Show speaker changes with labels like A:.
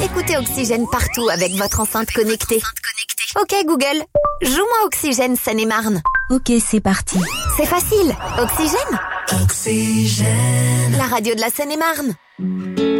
A: Écoutez Oxygène partout avec votre enceinte connectée. Ok Google, joue-moi Oxygène Seine-et-Marne.
B: Ok, c'est parti.
A: C'est facile. Oxygène.
C: Oxygène.
A: La radio de la Seine-et-Marne.